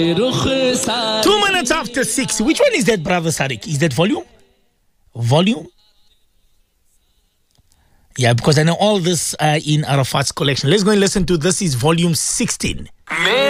2 minutes after 6. Which one is that, brother Sadiq? Is that volume? Volume? Yeah, because I know all this in Arafat's collection. Let's go and listen to this. Is volume 16.